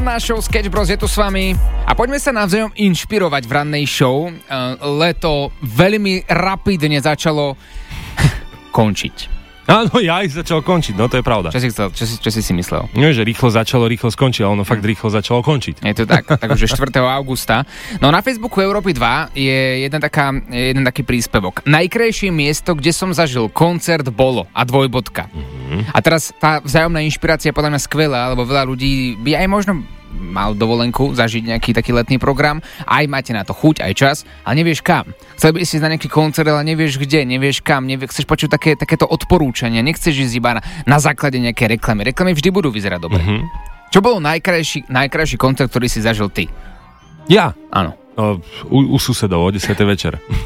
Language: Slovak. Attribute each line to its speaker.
Speaker 1: Ranná show Sketch Bros je tu s vami a poďme sa navzájom inšpirovať v rannej show. Leto veľmi rapidne začalo končiť.
Speaker 2: Áno, ja ich začal končiť, no to je pravda.
Speaker 1: Čo si myslel?
Speaker 2: Nie, že rýchlo začalo, rýchlo skončilo, ono fakt rýchlo začalo končiť.
Speaker 1: Je to tak, takže 4. augusta. No na Facebooku Európy 2 je jeden taký príspevok. Najkrajšie miesto, kde som zažil koncert bolo a dvojbodka. A teraz tá vzájomná inšpirácia je podľa mňa skvelá, lebo veľa ľudí by aj možno mal dovolenku, zažiť nejaký taký letný program, aj máte na to chuť, aj čas, ale nevieš kam. Chcel by si ísť na nejaký koncert, ale nevieš kde, nevieš kam, chceš počuť takéto odporúčania, nechceš ísť iba na základe nejaké reklamy. Reklamy vždy budú vyzerať dobre. Čo bol najkrajší koncert, ktorý si zažil ty?
Speaker 2: Ja?
Speaker 1: Áno.
Speaker 2: U susedov o 10. večer.